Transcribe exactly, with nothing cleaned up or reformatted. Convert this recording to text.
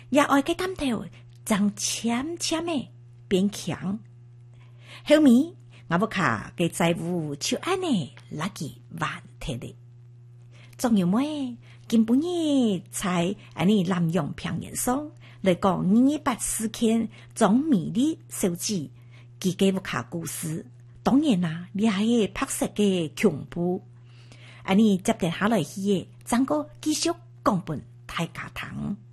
也爱个担头，将浅浅的变强。后面我要卡嘅财务就安尼拉起完贴的。仲有咩？今本日在安尼南洋平原上来讲二八事件总迷的手机，记给我卡故事。当然啦，你还係拍攝嘅恐怖。安尼接定下來去嘅，整個繼續講本大家堂。